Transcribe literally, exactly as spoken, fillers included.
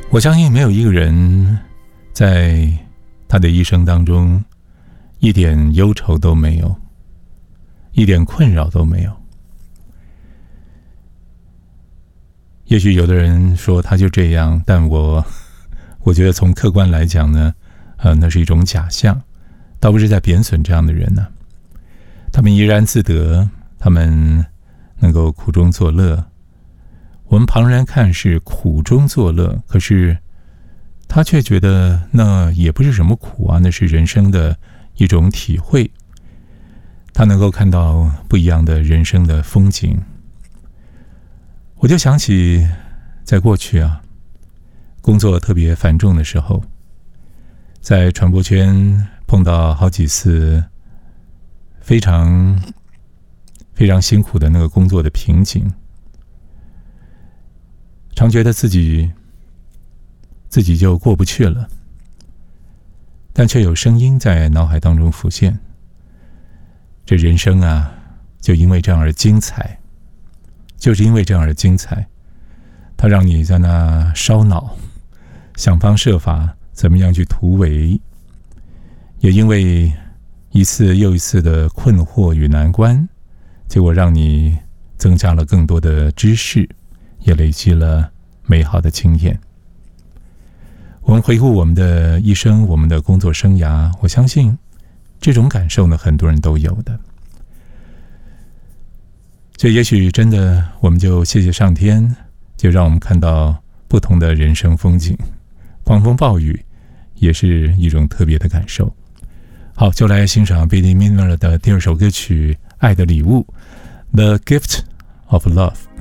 我相信没有一个人在他的一生当中一点忧愁都没有，一点困扰都没有。也许有的人说他就这样，但我我觉得从客观来讲呢，呃，那是一种假象，倒不是在贬损这样的人呢。他们怡然自得，他们能够苦中作乐。我们旁人看是苦中作乐，可是他却觉得那也不是什么苦啊，那是人生的一种体会。他能够看到不一样的人生的风景。我就想起在过去啊，工作特别繁重的时候，在传播圈碰到好几次非常非常辛苦的那个工作的瓶颈，常觉得自己自己就过不去了，但却有声音在脑海当中浮现，这人生啊，就因为这样而精彩，就是因为这样而精彩，它让你在那烧脑，想方设法怎么样去突围，也因为一次又一次的困惑与难关，结果让你增加了更多的知识，也累积了美好的经验。我们回顾我们的一生，我们的工作生涯，我相信这种感受呢，很多人都有的。所以也许真的我们就谢谢上天，就让我们看到不同的人生风景，狂风暴雨也是一种特别的感受。好，就来欣赏 Biddy Miller 的第二首歌曲《爱的礼物》 The Gift of Love。